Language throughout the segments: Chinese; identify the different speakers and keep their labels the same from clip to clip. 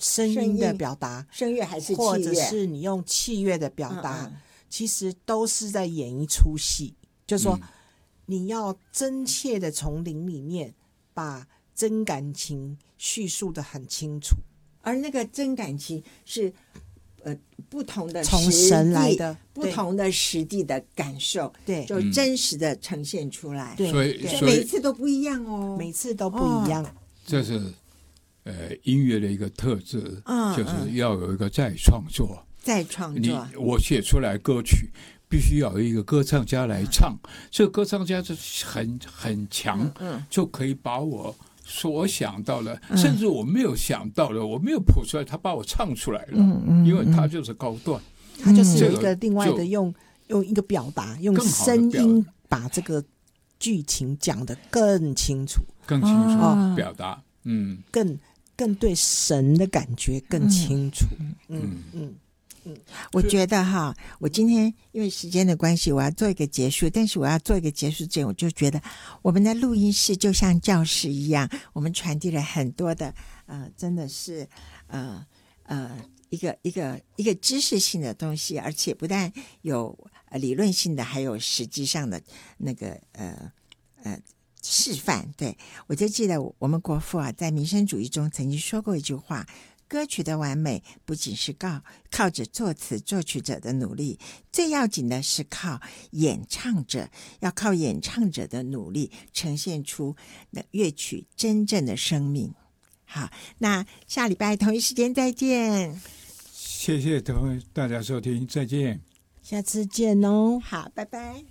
Speaker 1: 声音的表达，
Speaker 2: 声乐还是器乐，
Speaker 1: 或者是你用器乐的表达，其实都是在演一出戏。就是说，你要真切的从灵里面把真感情叙述的很清楚，
Speaker 2: 而那个真感情是不同的
Speaker 1: 从神来的，
Speaker 2: 不同的实地的感受，
Speaker 1: 对，
Speaker 2: 就真实的呈现出来。
Speaker 1: 对，
Speaker 3: 所以
Speaker 2: 每一次都不一样哦，
Speaker 1: 每次都不一样。
Speaker 3: 这是音乐的一个特质，就是要有一个再创作。
Speaker 2: 再创作，
Speaker 3: 我写出来歌曲，必须要有一个歌唱家来唱，这个歌唱家就很强，就可以把我所想到的，甚至我没有想到的，我没有谱出来，他把我唱出来了，因为他就是高段，
Speaker 1: 他就是有一个另外的用一个表达，用声音把这个剧情讲得更清楚，
Speaker 3: 更清楚表达，
Speaker 1: 更对神的感觉更清楚，
Speaker 2: 我觉得哈，我今天因为时间的关系，我要做一个结束。但是我要做一个结束之前，我就觉得我们的录音室就像教室一样，我们传递了很多的真的是一个知识性的东西，而且不但有理论性的，还有实际上的那个示范。对，我就记得我们国父在民生主义中曾经说过一句话。歌曲的完美不仅是靠着作词作曲者的努力，最要紧的是靠演唱者，要靠演唱者的努力呈现出那乐曲真正的生命。好，那下礼拜同一时间再见。
Speaker 3: 谢谢大家收听，再见，
Speaker 1: 下次见哦。
Speaker 2: 好，拜拜。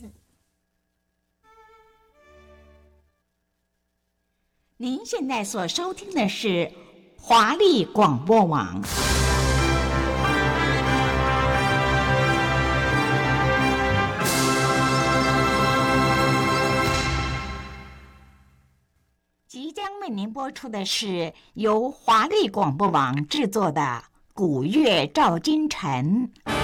Speaker 4: 您现在所收听的是华丽广播网。即将为您播出的是由华丽广播网制作的《古乐照今晨》。